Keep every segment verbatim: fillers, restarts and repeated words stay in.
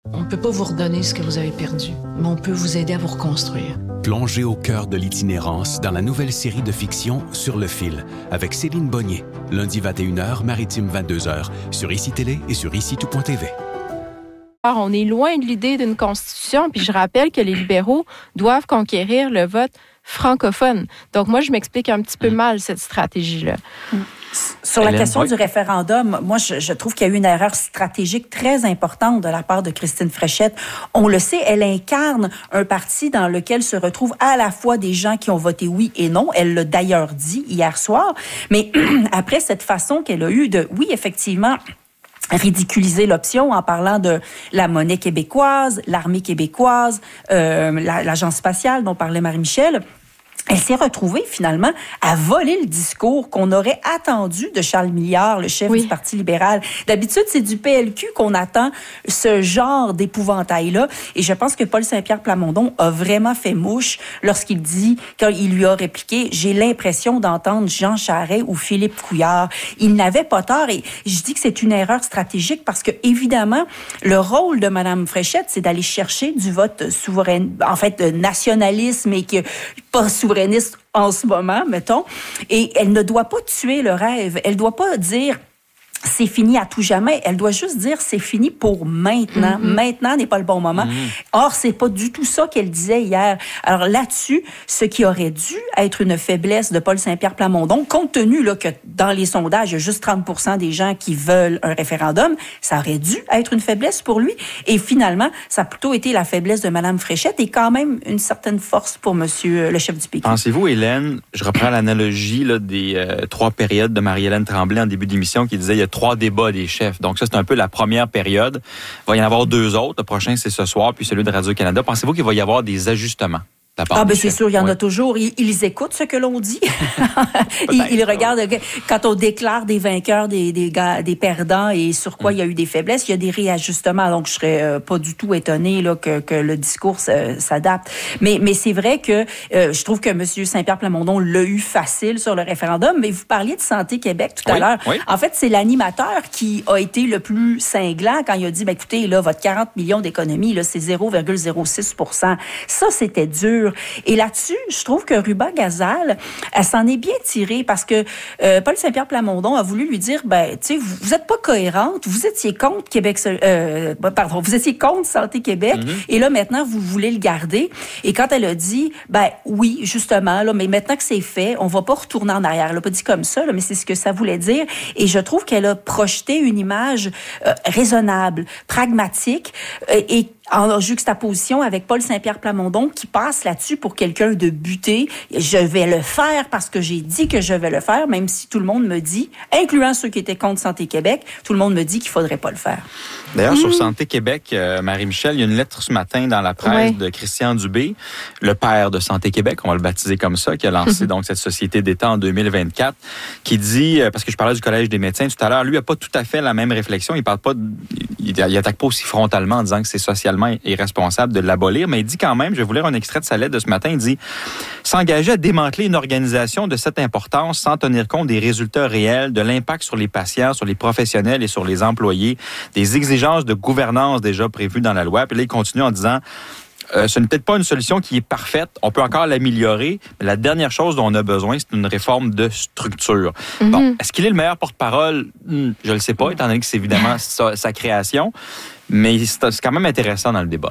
On ne peut pas vous redonner ce que vous avez perdu, mais on peut vous aider à vous reconstruire. Plongez au cœur de l'itinérance dans la nouvelle série de fiction Sur le fil avec Céline Bonnier. Lundi vingt et une heures, Maritime vingt-deux heures, sur I C I Télé et sur ici tout point t v. Alors, on est loin de l'idée d'une constitution, puis je rappelle que les libéraux doivent conquérir le vote francophone. Donc, moi, je m'explique un petit peu mal cette stratégie-là. Mm. Sur la Hélène, question oui. du référendum, moi, je, je trouve qu'il y a eu une erreur stratégique très importante de la part de Christine Fréchette. On le sait, elle incarne un parti dans lequel se retrouvent à la fois des gens qui ont voté oui et non. Elle l'a d'ailleurs dit hier soir. Mais après cette façon qu'elle a eue de, oui, effectivement, ridiculiser l'option en parlant de la monnaie québécoise, l'armée québécoise, euh, la, l'agence spatiale dont parlait Marie-Michel, elle s'est retrouvée, finalement, à voler le discours qu'on aurait attendu de Charles Milliard, le chef oui. du Parti libéral. D'habitude, c'est du P L Q qu'on attend ce genre d'épouvantail-là. Et je pense que Paul Saint-Pierre Plamondon a vraiment fait mouche lorsqu'il dit, quand il lui a répliqué, « J'ai l'impression d'entendre Jean Charest ou Philippe Couillard. » Il n'avait pas tort. Et je dis que c'est une erreur stratégique parce que, évidemment, le rôle de Mme Fréchette, c'est d'aller chercher du vote souverain, en fait, nationalisme et que pas souverain en ce moment, mettons, et elle ne doit pas tuer le rêve. Elle ne doit pas dire c'est fini à tout jamais. Elle doit juste dire c'est fini pour maintenant. Mm-hmm. Maintenant n'est pas le bon moment. Mm-hmm. Or, c'est pas du tout ça qu'elle disait hier. Alors là-dessus, ce qui aurait dû être une faiblesse de Paul Saint-Pierre Plamondon, compte tenu là, que dans les sondages, il y a juste trente pour cent des gens qui veulent un référendum, ça aurait dû être une faiblesse pour lui. Et finalement, ça a plutôt été la faiblesse de Mme Fréchette et quand même une certaine force pour monsieur le chef du P Q. Pensez-vous, Hélène, je reprends l'analogie là, des euh, trois périodes de Marie-Hélène Tremblay en début d'émission qui disait il y a trois débats des chefs. Donc ça, c'est un peu la première période. Il va y en avoir deux autres. Le prochain, c'est ce soir, puis celui de Radio-Canada. Pensez-vous qu'il va y avoir des ajustements? Ah, ben c'est sûr, il y en oui. a toujours. Ils, ils écoutent ce que l'on dit. ils, ils regardent quand on déclare des vainqueurs, des, des, des perdants et sur quoi mm. il y a eu des faiblesses, il y a des réajustements. Donc, je serais euh, pas du tout étonnée là, que, que le discours euh, s'adapte. Mais, mais c'est vrai que euh, je trouve que M. Saint-Pierre Plamondon l'a eu facile sur le référendum. Mais vous parliez de Santé Québec tout oui. à l'heure. Oui. En fait, c'est l'animateur qui a été le plus cinglant quand il a dit, ben, écoutez, là, votre quarante millions d'économies, là, c'est zéro virgule zéro six pour cent. Ça, c'était dur. Et là-dessus, je trouve que Ruba Gazal, elle s'en est bien tirée parce que euh, Paul Saint-Pierre Plamondon a voulu lui dire, ben, tu sais, vous, vous êtes pas cohérente, vous étiez contre Québec, euh, pardon, vous étiez contre Santé Québec, mm-hmm. et là maintenant vous voulez le garder. Et quand elle a dit, ben oui, justement, là, mais maintenant que c'est fait, on va pas retourner en arrière. Elle l'a pas dit comme ça, là, mais c'est ce que ça voulait dire. Et je trouve qu'elle a projeté une image euh, raisonnable, pragmatique, euh, et en juxtaposition avec Paul Saint-Pierre Plamondon qui passe là-dessus pour quelqu'un de buté. Je vais le faire parce que j'ai dit que je vais le faire, même si tout le monde me dit, incluant ceux qui étaient contre Santé Québec, tout le monde me dit qu'il faudrait pas le faire. D'ailleurs, mmh. sur Santé Québec, euh, Marie-Michel, il y a une lettre ce matin dans la presse oui. de Christian Dubé, le père de Santé Québec, on va le baptiser comme ça, qui a lancé mmh. donc cette société d'État en deux mille vingt-quatre, qui dit, euh, parce que je parlais du Collège des médecins tout à l'heure, lui n'a pas tout à fait la même réflexion. Il parle pas, de, il, il attaque pas aussi frontalement en disant que c'est socialement irresponsable de l'abolir, mais il dit quand même, je vais vous lire un extrait de sa lettre de ce matin, il dit « S'engager à démanteler une organisation de cette importance sans tenir compte des résultats réels, de l'impact sur les patients, sur les professionnels et sur les employés, des exigences de gouvernance déjà prévues dans la loi. » Puis là, il continue en disant Euh, ce n'est peut-être pas une solution qui est parfaite. On peut encore l'améliorer, mais la dernière chose dont on a besoin, c'est une réforme de structure. Mm-hmm. Bon, est-ce qu'il est le meilleur porte-parole? Je ne le sais pas, étant donné que c'est évidemment sa, sa création, mais c'est, c'est quand même intéressant dans le débat.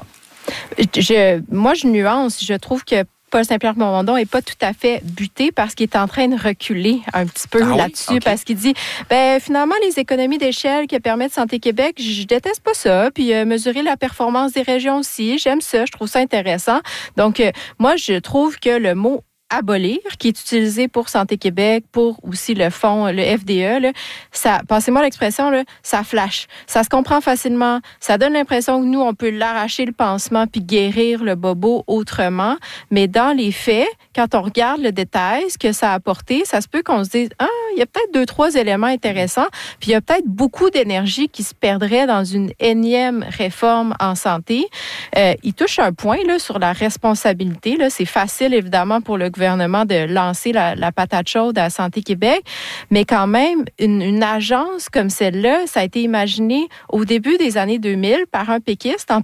Je, moi, je nuance. Je trouve que Paul Saint-Pierre Plamondon n'est pas tout à fait buté parce qu'il est en train de reculer un petit peu ah là-dessus. Oui? Okay. Parce qu'il dit, ben finalement, les économies d'échelle que permet Santé Québec, je déteste pas ça. Puis euh, mesurer la performance des régions aussi, j'aime ça, je trouve ça intéressant. Donc, euh, moi, je trouve que le mot abolir, qui est utilisé pour Santé Québec, pour aussi le fonds, le F D E, là, ça, passez-moi l'expression, là, ça flash. Ça se comprend facilement. Ça donne l'impression que nous, on peut l'arracher le pansement puis guérir le bobo autrement. Mais dans les faits, quand on regarde le détail, ce que ça a apporté, ça se peut qu'on se dise, ah, il y a peut-être deux, trois éléments intéressants, puis il y a peut-être beaucoup d'énergie qui se perdrait dans une énième réforme en santé. Euh, il touche un point là, sur la responsabilité. Là. C'est facile, évidemment, pour le gouvernement de lancer la, la patate chaude à Santé Québec, mais quand même, une, une agence comme celle-là, ça a été imaginé au début des années deux mille par un péquiste en